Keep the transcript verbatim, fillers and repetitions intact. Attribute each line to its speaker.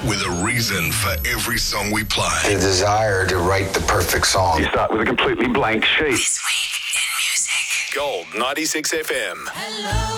Speaker 1: with a reason for every song we play.
Speaker 2: The desire to write the perfect song.
Speaker 3: You start with a completely blank sheet.
Speaker 4: This week in music.
Speaker 1: Gold ninety-six F M.
Speaker 4: Hello.